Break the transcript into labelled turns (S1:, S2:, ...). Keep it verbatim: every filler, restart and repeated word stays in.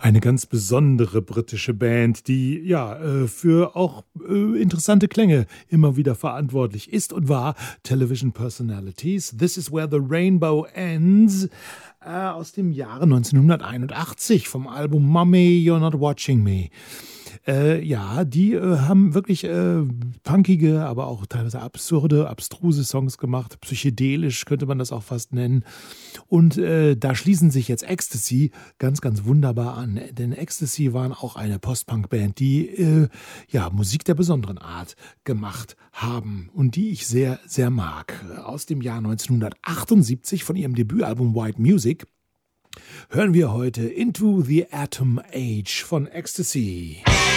S1: Eine ganz besondere britische Band, die ja äh, für auch äh, interessante Klänge immer wieder verantwortlich ist und war. Television Personalities. This is where the rainbow ends. Äh, aus dem Jahre neunzehnhunderteinundachtzig vom Album Mummy, You're Not Watching Me. Äh, ja, die äh, haben wirklich äh, punkige, aber auch teilweise absurde, abstruse Songs gemacht. Psychedelisch könnte man das auch fast nennen. Und äh, da schließen sich jetzt Ecstasy ganz, ganz wunderbar an. Denn Ecstasy waren auch eine Post-Punk-Band, die äh, ja, Musik der besonderen Art gemacht haben und die ich sehr, sehr mag. Aus dem Jahr neunzehnhundertachtundsiebzig von ihrem Debütalbum White Music hören wir heute Into the Atom Age von Ecstasy.